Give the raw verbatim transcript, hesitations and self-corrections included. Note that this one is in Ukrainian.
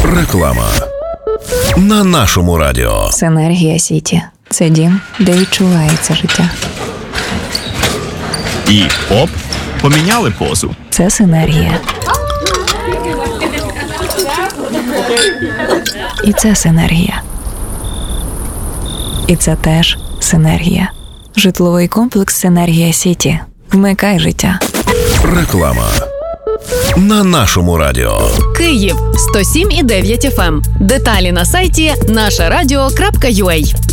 Реклама на нашому радіо. Синергія Сіті. Це дім, де відчувається життя. І оп, поміняли позу. Це синергія. І це синергія. І це теж синергія. Житловий комплекс «Синергія Сіті». Вмикай життя. Реклама на нашому радіо. Київ сто сім і дев'ять еф ем. Деталі на сайті наша радіо крапка ю а.